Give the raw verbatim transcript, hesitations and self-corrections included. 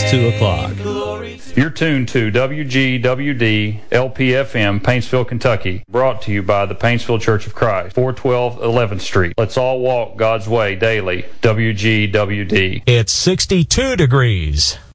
past two o'clock. You're tuned to W G W D L P F M, Paintsville, Kentucky. Brought to you by the Paintsville Church of Christ, four twelve eleventh Street. Let's all walk God's way daily. W G W D. It's sixty-two degrees.